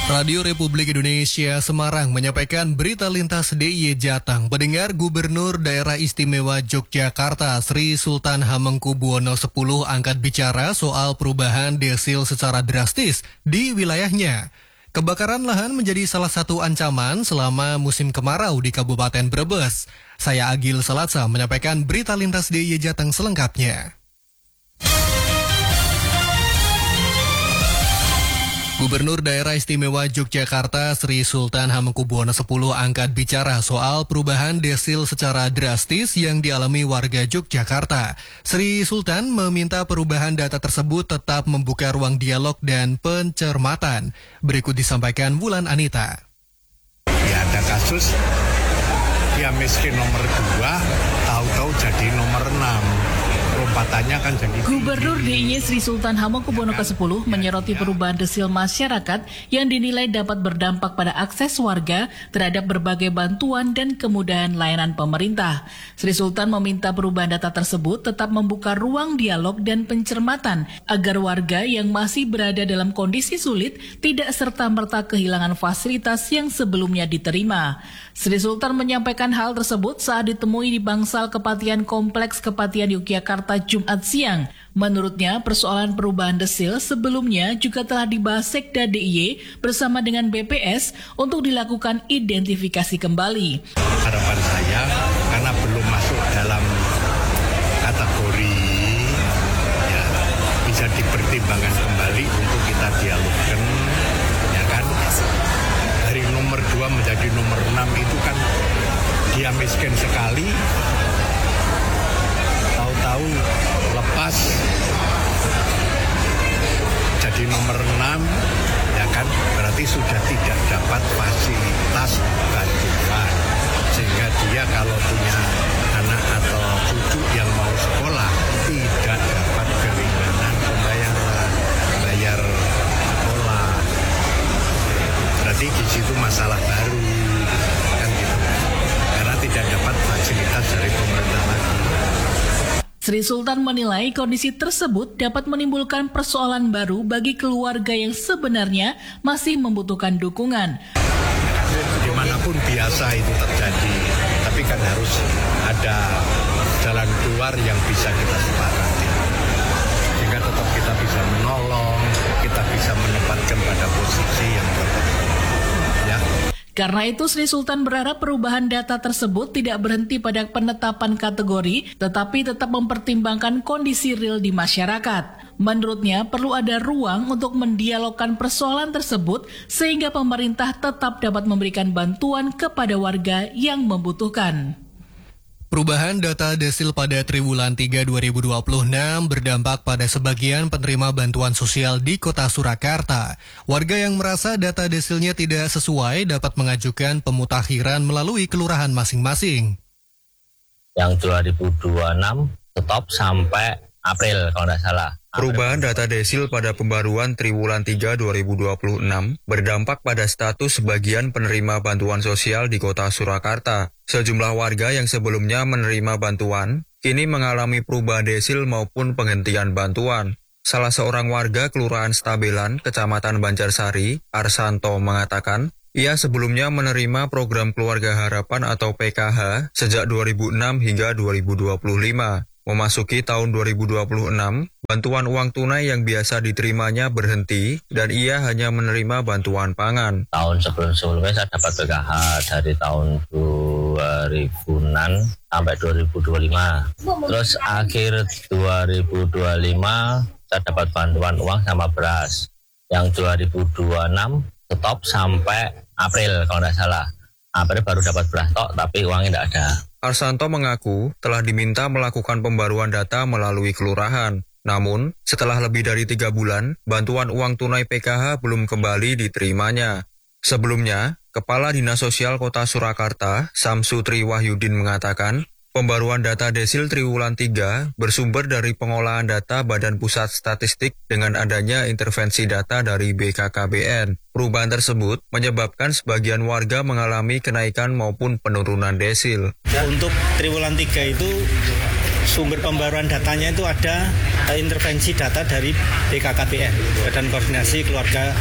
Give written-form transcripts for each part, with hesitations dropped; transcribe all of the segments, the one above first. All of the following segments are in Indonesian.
Radio Republik Indonesia Semarang menyampaikan berita lintas DIY Jateng. Pendengar Gubernur Daerah Istimewa Yogyakarta Sri Sultan Hamengkubuwono X angkat bicara soal perubahan desil secara drastis di wilayahnya. Kebakaran lahan menjadi salah satu ancaman selama musim kemarau di Kabupaten Brebes. Saya Agil Salatsa menyampaikan berita lintas DIY Jateng selengkapnya. Gubernur Daerah Istimewa Yogyakarta Sri Sultan Hamengkubuwono X angkat bicara soal perubahan desil secara drastis yang dialami warga Yogyakarta. Sri Sultan meminta perubahan data tersebut tetap membuka ruang dialog dan pencermatan. Berikut disampaikan Wulan Anita. Ya, ada kasus dia miskin nomor 2, tahu-tahu jadi nomor 6. Lompatannya kan jadi Gubernur DIY Sri Sultan Hamengkubuwono X menyoroti perubahan desil masyarakat yang dinilai dapat berdampak pada akses warga terhadap berbagai bantuan dan kemudahan layanan pemerintah. Sri Sultan meminta perubahan data tersebut tetap membuka ruang dialog dan pencermatan agar warga yang masih berada dalam kondisi sulit tidak serta-merta kehilangan fasilitas yang sebelumnya diterima. Sri Sultan menyampaikan hal tersebut saat ditemui di Bangsal Kepatihan Kompleks Kepatihan Yogyakarta Jumat siang. Menurutnya, persoalan perubahan desil sebelumnya juga telah dibahas Sekda DIY bersama dengan BPS untuk dilakukan identifikasi kembali. Harapan saya, karena belum masuk dalam kategori, ya bisa dipertimbangkan kembali untuk kita dialogkan, ya kan? Dari nomor 2 menjadi nomor 6 itu kan dia miskin sekali, tahu-tahu lepas jadi nomor 6, ya kan, berarti sudah tidak dapat fasilitas bantuan, sehingga dia kalau punya anak atau cucu yang mau sekolah tidak dapat keringanan pembayaran bayar sekolah. Berarti di situ masalah baru kan gitu, karena tidak dapat fasilitas dari pemerintah lagi. Sri Sultan menilai kondisi tersebut dapat menimbulkan persoalan baru bagi keluarga yang sebenarnya masih membutuhkan dukungan. Dimanapun biasa itu terjadi, tapi kan harus ada jalan keluar yang bisa kita sepakati. Sehingga tetap kita bisa menolong, kita bisa menempatkan pada posisi yang tepat. Ya. Karena itu Sri Sultan berharap perubahan data tersebut tidak berhenti pada penetapan kategori, tetapi tetap mempertimbangkan kondisi real di masyarakat. Menurutnya perlu ada ruang untuk mendialogkan persoalan tersebut sehingga pemerintah tetap dapat memberikan bantuan kepada warga yang membutuhkan. Perubahan data desil pada triwulan 3 2026 berdampak pada sebagian penerima bantuan sosial di Kota Surakarta. Warga yang merasa data desilnya tidak sesuai dapat mengajukan pemutakhiran melalui kelurahan masing-masing. Yang 2026 stop sampai April kalau tidak salah. Perubahan data desil pada pembaruan triwulan 3 2026 berdampak pada status sebagian penerima bantuan sosial di Kota Surakarta. Sejumlah warga yang sebelumnya menerima bantuan, kini mengalami perubahan desil maupun penghentian bantuan. Salah seorang warga Kelurahan Stabelan, Kecamatan Banjarsari, Arsanto mengatakan, ia sebelumnya menerima program Keluarga Harapan atau PKH sejak 2006 hingga 2025. Memasuki tahun 2026, bantuan uang tunai yang biasa diterimanya berhenti dan ia hanya menerima bantuan pangan. Tahun sebelumnya saya dapat PKH dari tahun 2006 sampai 2025. Terus akhir 2025 saya dapat bantuan uang sama beras. Yang 2026 stop sampai April kalau tidak salah. April baru dapat beras tok tapi uangnya tidak ada. Arsanto mengaku telah diminta melakukan pembaruan data melalui kelurahan. Namun, setelah lebih dari 3 bulan, bantuan uang tunai PKH belum kembali diterimanya. Sebelumnya, Kepala Dinas Sosial Kota Surakarta, Samsutri Wahyudin mengatakan, pembaruan data desil triwulan 3 bersumber dari pengolahan data Badan Pusat Statistik dengan adanya intervensi data dari BKKBN. Perubahan tersebut menyebabkan sebagian warga mengalami kenaikan maupun penurunan desil. Untuk triwulan 3 itu sumber pembaruan datanya itu ada intervensi data dari BKKBN, Badan Koordinasi Keluarga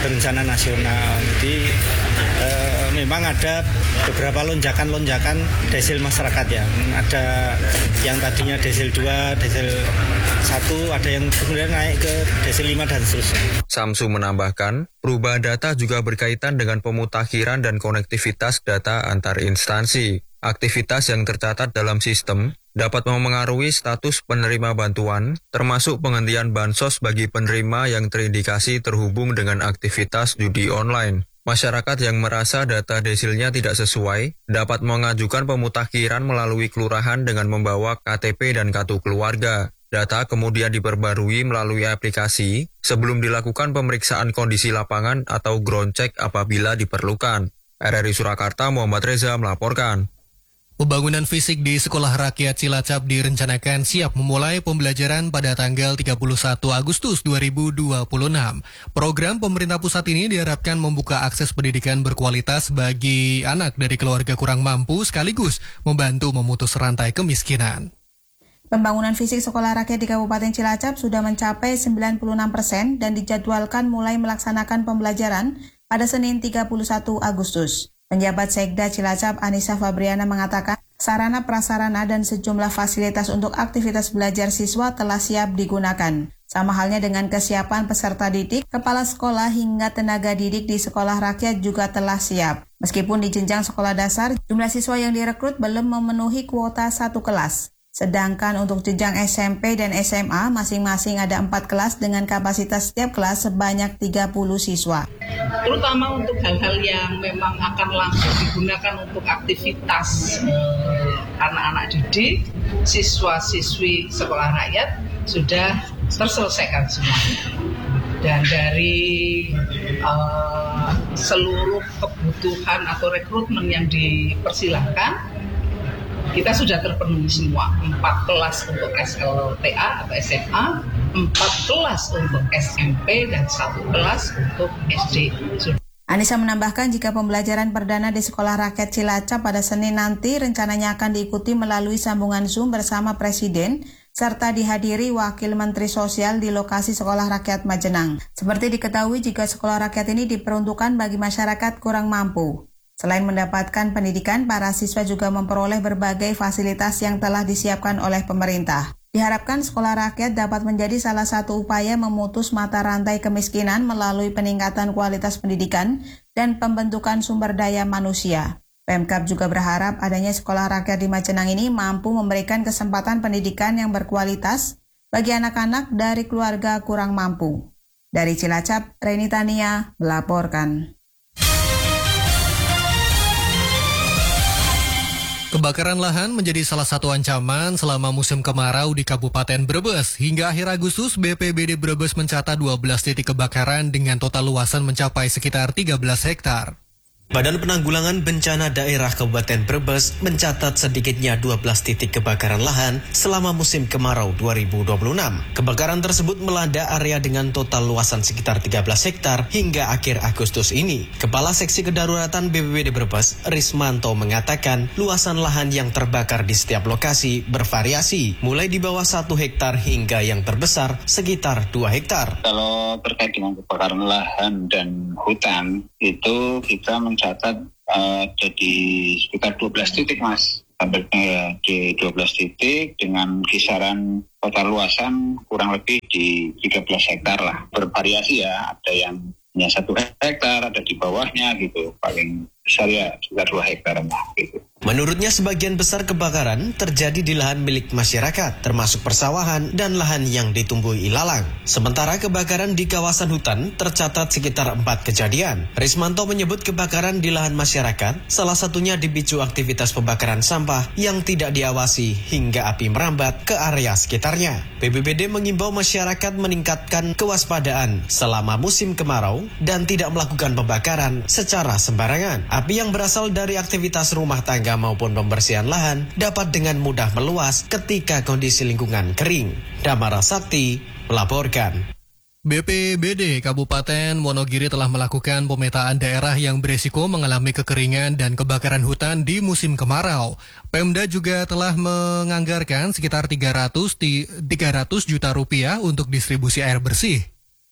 berencana nasional. Jadi memang ada beberapa lonjakan desil masyarakat ya. Ada yang tadinya desil 2, desil 1, ada yang kemudian naik ke desil 5 dan seterusnya. Samsu menambahkan, perubahan data juga berkaitan dengan pemutakhiran dan konektivitas data antar instansi. Aktivitas yang tercatat dalam sistem dapat memengaruhi status penerima bantuan, termasuk penghentian bansos bagi penerima yang terindikasi terhubung dengan aktivitas judi online. Masyarakat yang merasa data desilnya tidak sesuai dapat mengajukan pemutakhiran melalui kelurahan dengan membawa KTP dan kartu keluarga. Data kemudian diperbarui melalui aplikasi sebelum dilakukan pemeriksaan kondisi lapangan atau ground check apabila diperlukan. RRI Surakarta, Muhammad Reza melaporkan. Pembangunan fisik di Sekolah Rakyat Cilacap direncanakan siap memulai pembelajaran pada tanggal 31 Agustus 2026. Program pemerintah pusat ini diharapkan membuka akses pendidikan berkualitas bagi anak dari keluarga kurang mampu sekaligus membantu memutus rantai kemiskinan. Pembangunan fisik Sekolah Rakyat di Kabupaten Cilacap sudah mencapai 96% dan dijadwalkan mulai melaksanakan pembelajaran pada Senin 31 Agustus. Penjabat Sekda Cilacap Anissa Fabriana mengatakan sarana prasarana dan sejumlah fasilitas untuk aktivitas belajar siswa telah siap digunakan. Sama halnya dengan kesiapan peserta didik, kepala sekolah hingga tenaga didik di Sekolah Rakyat juga telah siap. Meskipun di jenjang sekolah dasar, jumlah siswa yang direkrut belum memenuhi kuota 1 kelas. Sedangkan untuk jenjang SMP dan SMA masing-masing ada 4 kelas dengan kapasitas setiap kelas sebanyak 30 siswa. Terutama untuk hal-hal yang memang akan langsung digunakan untuk aktivitas anak-anak didik, siswa-siswi sekolah rakyat sudah terselesaikan semua. Dan dari seluruh kebutuhan atau rekrutmen yang dipersilahkan, kita sudah terpenuhi semua. 4 kelas untuk SLTA atau SMA, 4 kelas untuk SMP, dan 1 kelas untuk SD. Anissa menambahkan jika pembelajaran perdana di Sekolah Rakyat Cilacap pada Senin nanti rencananya akan diikuti melalui sambungan Zoom bersama Presiden, serta dihadiri Wakil Menteri Sosial di lokasi Sekolah Rakyat Majenang. Seperti diketahui jika Sekolah Rakyat ini diperuntukkan bagi masyarakat kurang mampu. Selain mendapatkan pendidikan, para siswa juga memperoleh berbagai fasilitas yang telah disiapkan oleh pemerintah. Diharapkan Sekolah Rakyat dapat menjadi salah satu upaya memutus mata rantai kemiskinan melalui peningkatan kualitas pendidikan dan pembentukan sumber daya manusia. Pemkab juga berharap adanya Sekolah Rakyat di Majenang ini mampu memberikan kesempatan pendidikan yang berkualitas bagi anak-anak dari keluarga kurang mampu. Dari Cilacap, Reni Tania melaporkan. Kebakaran lahan menjadi salah satu ancaman selama musim kemarau di Kabupaten Brebes. Hingga akhir Agustus, BPBD Brebes mencatat 12 titik kebakaran dengan total luasan mencapai sekitar 13 hektar. Badan Penanggulangan Bencana Daerah Kabupaten Brebes mencatat sedikitnya 12 titik kebakaran lahan selama musim kemarau 2026. Kebakaran tersebut melanda area dengan total luasan sekitar 13 hektar hingga akhir Agustus ini. Kepala Seksi Kedaruratan BPBD Brebes, Rismanto, mengatakan luasan lahan yang terbakar di setiap lokasi bervariasi, mulai di bawah 1 hektar hingga yang terbesar sekitar 2 hektar. Kalau terkait dengan kebakaran lahan dan hutan, itu kita mencatat jadi sekitar 12 titik, Mas. Sampai di 12 titik dengan kisaran total luasan kurang lebih di 13 hektar lah. Bervariasi ya, ada yang hanya 1 hektar, ada di bawahnya gitu. Paling besar ya sekitar 2 hektar lah gitu. Menurutnya sebagian besar kebakaran terjadi di lahan milik masyarakat, termasuk persawahan dan lahan yang ditumbuhi ilalang. Sementara kebakaran di kawasan hutan tercatat sekitar 4 kejadian. Rismanto menyebut kebakaran di lahan masyarakat salah satunya dipicu aktivitas pembakaran sampah yang tidak diawasi hingga api merambat ke area sekitarnya. BPBD mengimbau masyarakat meningkatkan kewaspadaan selama musim kemarau dan tidak melakukan pembakaran secara sembarangan. Api yang berasal dari aktivitas rumah tangga maupun pembersihan lahan dapat dengan mudah meluas ketika kondisi lingkungan kering. Damara Sakti melaporkan. BPBD Kabupaten Wonogiri telah melakukan pemetaan daerah yang beresiko mengalami kekeringan dan kebakaran hutan di musim kemarau. Pemda juga telah menganggarkan sekitar 300 juta rupiah untuk distribusi air bersih.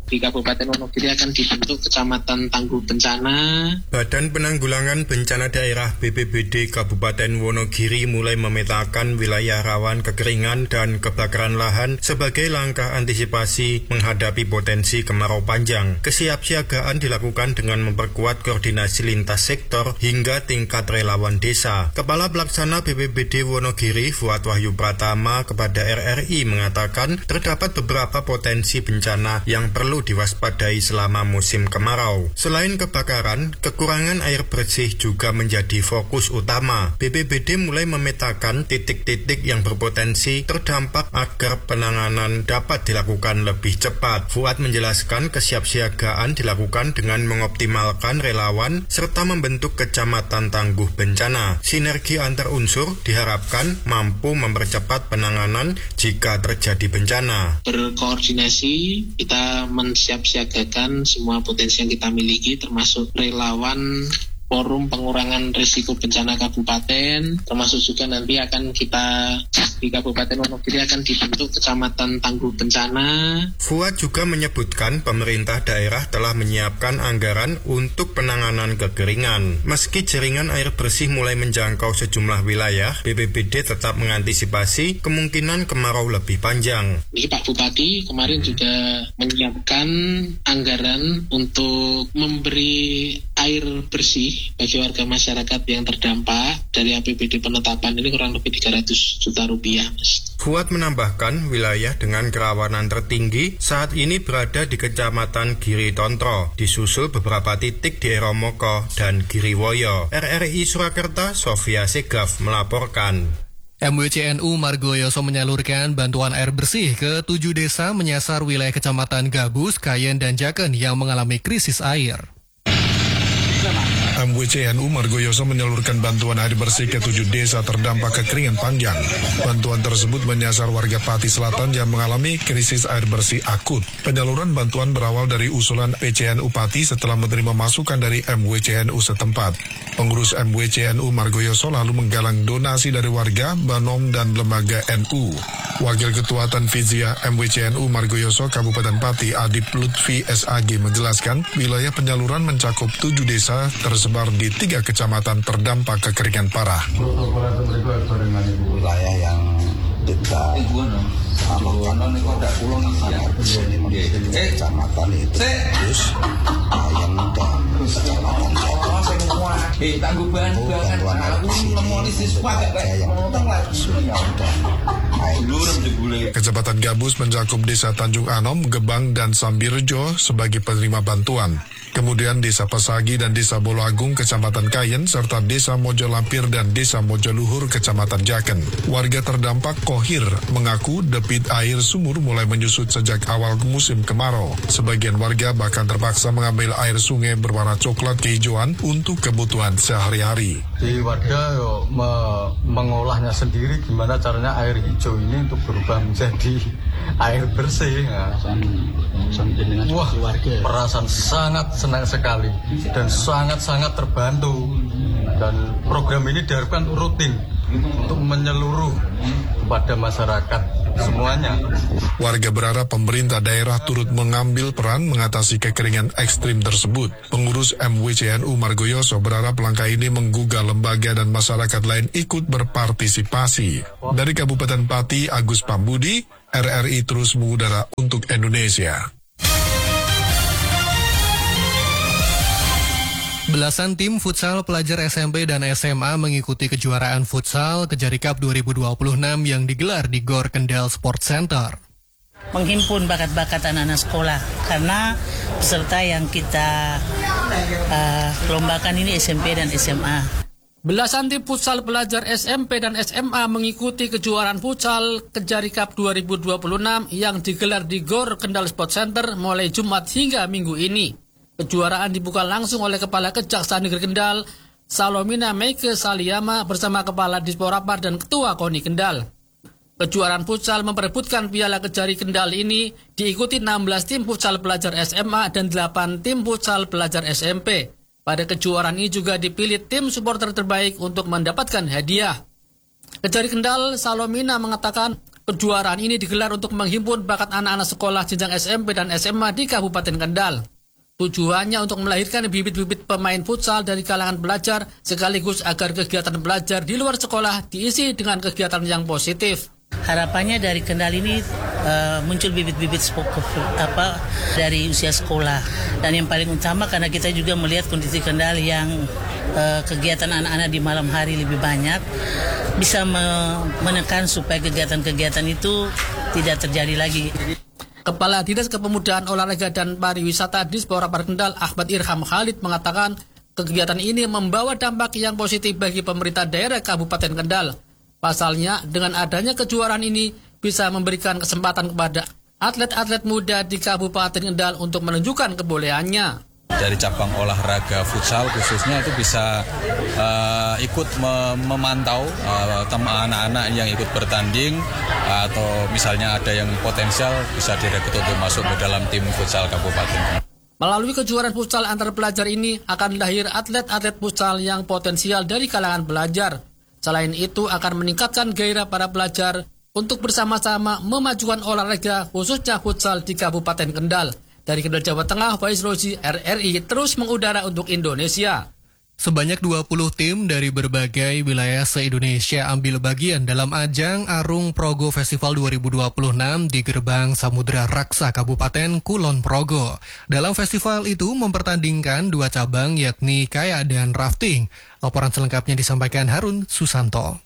Di Kabupaten Wonogiri akan dibentuk Kecamatan Tangguh Bencana. Badan Penanggulangan Bencana Daerah BPBD Kabupaten Wonogiri mulai memetakan wilayah rawan kekeringan dan kebakaran lahan sebagai langkah antisipasi menghadapi potensi kemarau panjang. Kesiapsiagaan dilakukan dengan memperkuat koordinasi lintas sektor hingga tingkat relawan desa. Kepala Pelaksana BPBD Wonogiri, Fuad Wahyu Pratama, kepada RRI mengatakan terdapat beberapa potensi bencana yang perlu diwaspadai selama musim kemarau. Selain kebakaran, kekurangan air bersih juga menjadi fokus utama. BPBD mulai memetakan titik-titik yang berpotensi terdampak agar penanganan dapat dilakukan lebih cepat. Fuad menjelaskan kesiapsiagaan dilakukan dengan mengoptimalkan relawan serta membentuk Kecamatan Tangguh Bencana. Sinergi antar unsur diharapkan mampu mempercepat penanganan jika terjadi bencana. Berkoordinasi, kita mensiapsiagakan semua potensi yang kita miliki, termasuk relawan Forum Pengurangan Risiko Bencana Kabupaten, termasuk juga nanti akan kita di Kabupaten Wonogiri akan dibentuk Kecamatan Tangguh Bencana. Fuad juga menyebutkan pemerintah daerah telah menyiapkan anggaran untuk penanganan kekeringan. Meski jaringan air bersih mulai menjangkau sejumlah wilayah, BPBD tetap mengantisipasi kemungkinan kemarau lebih panjang. Ini Pak Bupati kemarin juga menyiapkan anggaran untuk memberi air bersih bagi warga masyarakat yang terdampak dari APBD penetapan ini kurang lebih 300 juta rupiah. Fuad menambahkan wilayah dengan kerawanan tertinggi saat ini berada di Kecamatan Giri Tontro, disusul beberapa titik di Eromoko dan Giriwoyo. RRI Surakarta, Sofia Segaf melaporkan. MWCNU Margoyoso menyalurkan bantuan air bersih ke 7 desa menyasar wilayah Kecamatan Gabus, Kayen, dan Jaken yang mengalami krisis air. MWCNU Margoyoso menyalurkan bantuan air bersih ke 7 desa terdampak kekeringan panjang. Bantuan tersebut menyasar warga Pati Selatan yang mengalami krisis air bersih akut. Penyaluran bantuan berawal dari usulan PCNU Pati setelah menerima masukan dari MWCNU setempat. Pengurus MWCNU Margoyoso lalu menggalang donasi dari warga, Banom, dan lembaga NU. Wakil Ketua Tanfizia MWCNU Margoyoso Kabupaten Pati, Adip Lutfi SAG menjelaskan, wilayah penyaluran mencakup 7 desa tersebar di 3 kecamatan terdampak kekeringan parah. Wilayah yang dekat kecamatan itu terus Kayen dan kecamatan Kecamatan Gabus mencakup desa Tanjung Anom, Gebang, dan Sambirjo sebagai penerima bantuan. Kemudian desa Pesagi dan desa Bolo Agung, Kecamatan Kayen, serta desa Mojo Lampir dan desa Mojo Luhur, Kecamatan Jaken. Warga terdampak Kohir mengaku debit air sumur mulai menyusut sejak awal musim kemarau. Sebagian warga bahkan terpaksa mengambil air sungai berwarna coklat kehijauan untuk kebutuhan sehari-hari. Di warga mengolahnya sendiri, gimana caranya air hijau ini untuk berubah menjadi air bersih. Wah, perasaan sangat senang sekali dan sangat-sangat terbantu. Dan program ini diharapkan rutin untuk menyeluruh kepada masyarakat semuanya. Warga berharap pemerintah daerah turut mengambil peran mengatasi kekeringan ekstrim tersebut. Pengurus MWCNU Margoyoso berharap langkah ini menggugah lembaga dan masyarakat lain ikut berpartisipasi. Dari Kabupaten Pati, Agus Pambudi, RRI terus mengudara untuk Indonesia. Belasan tim futsal pelajar SMP dan SMA mengikuti kejuaraan futsal Kejari Cup 2026 yang digelar di GOR Kendal Sport Center. Menghimpun bakat-bakat anak-anak sekolah karena peserta yang kita lombakan ini SMP dan SMA. Belasan tim futsal pelajar SMP dan SMA mengikuti kejuaraan futsal Kejari Cup 2026 yang digelar di GOR Kendal Sport Center mulai Jumat hingga Minggu ini. Kejuaraan dibuka langsung oleh Kepala Kejaksaan Negeri Kendal, Salomina Meike Saliyama bersama Kepala Disporapar dan Ketua KONI Kendal. Kejuaraan futsal memperebutkan Piala Kejari Kendal ini diikuti 16 tim futsal pelajar SMA dan 8 tim futsal pelajar SMP. Pada kejuaraan ini juga dipilih tim supporter terbaik untuk mendapatkan hadiah. Kejari Kendal, Salomina mengatakan Kejuaraan ini digelar untuk menghimpun bakat anak-anak sekolah jenjang SMP dan SMA di Kabupaten Kendal. Tujuannya untuk melahirkan bibit-bibit pemain futsal dari kalangan pelajar, sekaligus agar kegiatan belajar di luar sekolah diisi dengan kegiatan yang positif. Harapannya dari Kendal ini muncul bibit-bibit dari usia sekolah. Dan yang paling utama karena kita juga melihat kondisi Kendal yang kegiatan anak-anak di malam hari lebih banyak, bisa menekan supaya kegiatan-kegiatan itu tidak terjadi lagi. Kepala Dinas Kepemudaan Olahraga dan Pariwisata Dispora Kendal Ahmad Irham Khalid mengatakan kegiatan ini membawa dampak yang positif bagi pemerintah daerah Kabupaten Kendal. Pasalnya, dengan adanya kejuaraan ini bisa memberikan kesempatan kepada atlet-atlet muda di Kabupaten Kendal untuk menunjukkan kebolehannya. Dari cabang olahraga futsal khususnya itu bisa ikut memantau anak-anak yang ikut bertanding, atau misalnya ada yang potensial bisa direkrut untuk masuk ke dalam tim futsal kabupaten. Melalui kejuaraan futsal antar pelajar ini akan lahir atlet-atlet futsal yang potensial dari kalangan pelajar. Selain itu akan meningkatkan gairah para pelajar untuk bersama-sama memajukan olahraga khususnya futsal di Kabupaten Kendal. Dari Kendal, Jawa Tengah, Faiz Rozi, RRI terus mengudara untuk Indonesia. Sebanyak 20 tim dari berbagai wilayah se-Indonesia ambil bagian dalam ajang Arung Progo Festival 2026 di Gerbang Samudra Raksa Kabupaten Kulon Progo. Dalam festival itu mempertandingkan 2 cabang yakni kayak dan rafting. Laporan selengkapnya disampaikan Harun Susanto.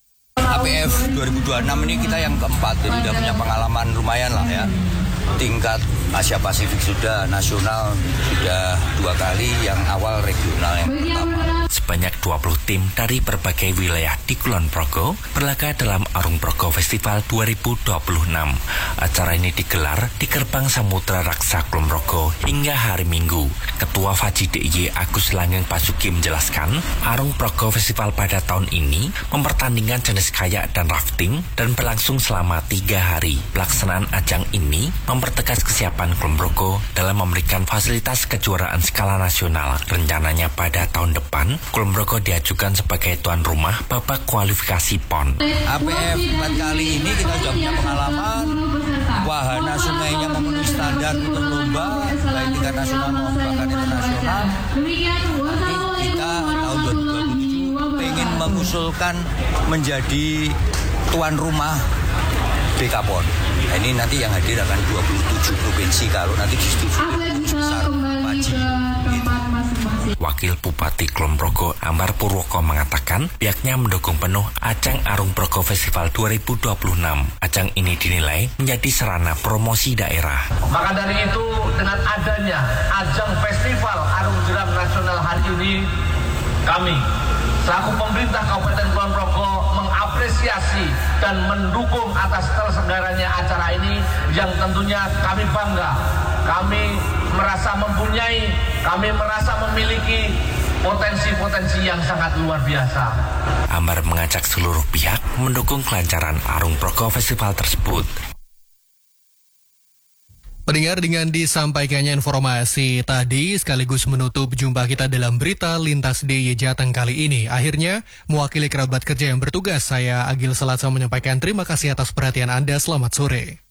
APF 2026 ini kita yang keempat, jadi udah punya pengalaman lumayan lah ya. Tingkat Asia Pasifik sudah, nasional sudah 2 kali, yang awal regional yang pertama. Sebanyak 20 tim dari berbagai wilayah di Kulon Progo berlaga dalam Arung Progo Festival 2026. Acara ini digelar di Gerbang Samudra Raksa Kulon Progo hingga hari Minggu. Ketua Faji DIY Agus Langgeng Basuki menjelaskan, Arung Progo Festival pada tahun ini mempertandingkan jenis kayak dan rafting dan berlangsung selama 3 hari. Pelaksanaan ajang ini mempertegas kesiapan Kulon Progo dalam memberikan fasilitas kejuaraan skala nasional. Rencananya pada tahun depan, Kulon Progo diajukan sebagai tuan rumah babak kualifikasi PON. APF 4 kali ini kita sudah punya pengalaman, wahana sungainya memenuhi standar untuk lomba, baik tingkat nasional maupun bahkan internasional. Nanti kita tahun 2027 ingin mengusulkan menjadi tuan rumah BK-PON. Nah, ini nanti yang hadir akan 27 provinsi kalau nanti disetujui besar Paji. Wakil Bupati Kulon Progo Ambar Purwoko mengatakan pihaknya mendukung penuh ajang Arung Progo Festival 2026. Ajang ini dinilai menjadi sarana promosi daerah. Maka dari itu dengan adanya ajang Festival Arung Jeram Nasional hari ini, kami selaku pemerintah Kabupaten Kulon Progo mengapresiasi dan mendukung atas terselenggaranya acara ini yang tentunya kami bangga. Kami merasa mempunyai, kami merasa memiliki potensi-potensi yang sangat luar biasa. Ambar mengajak seluruh pihak mendukung kelancaran Arung Progo Festival tersebut. Pendengar, dengan disampaikannya informasi tadi sekaligus menutup jumpa kita dalam berita Lintas DIY Jateng kali ini. Akhirnya, mewakili kerabat kerja yang bertugas, saya Agil Selatsa menyampaikan terima kasih atas perhatian Anda. Selamat sore.